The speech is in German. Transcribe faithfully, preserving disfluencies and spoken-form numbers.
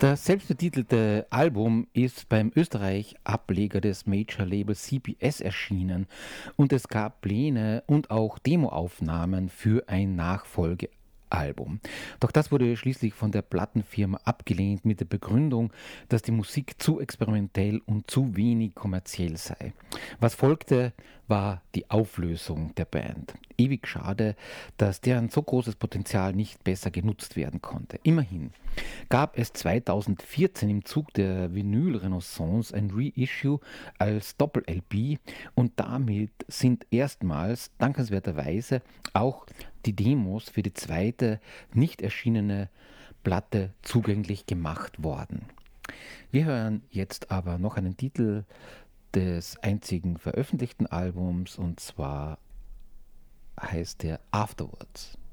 Das selbstbetitelte Album ist beim Österreich-Ableger des Major-Labels C B S erschienen und es gab Pläne und auch Demoaufnahmen für ein Nachfolgealbum. Doch das wurde schließlich von der Plattenfirma abgelehnt mit der Begründung, dass die Musik zu experimentell und zu wenig kommerziell sei. Was folgte, war die Auflösung der Band. Ewig schade, dass deren so großes Potenzial nicht besser genutzt werden konnte. Immerhin gab es zweitausendvierzehn im Zug der Vinyl-Renaissance ein Reissue als Doppel-L P und damit sind erstmals dankenswerterweise auch die Demos für die zweite nicht erschienene Platte zugänglich gemacht worden. Wir hören jetzt aber noch einen Titel des einzigen veröffentlichten Albums, und zwar heißt der Afterwards.